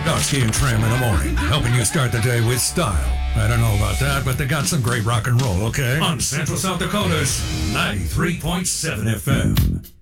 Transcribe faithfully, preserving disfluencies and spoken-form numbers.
Dusky and Tram in the morning, helping you start the day with style. I don't know about that, but they got some great rock and roll, okay? On Central South Dakota's ninety-three point seven F M.